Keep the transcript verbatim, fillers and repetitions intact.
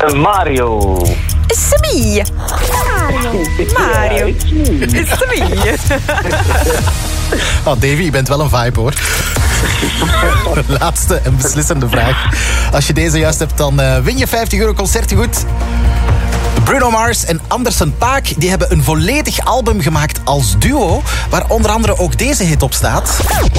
Mario. Semi. Mario. Semi. Oh, Davy, je bent wel een vibe, hoor. Laatste en beslissende vraag. Als je deze juist hebt, dan uh, win je vijftig euro concertgoed. Bruno Mars en Anderson .Paak die hebben een volledig album gemaakt als duo, waar onder andere ook deze hit op staat.